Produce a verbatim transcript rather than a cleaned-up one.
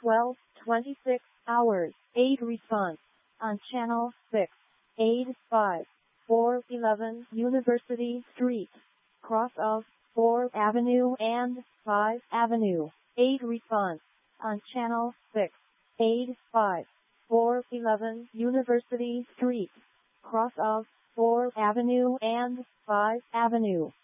twelve twenty-six hours, aid response. On channel six, aid five, four eleven University Street, cross of fourth Avenue and fifth Avenue, aid response. On channel six, aid five, four eleven University Street, cross of fourth Avenue and fifth Avenue.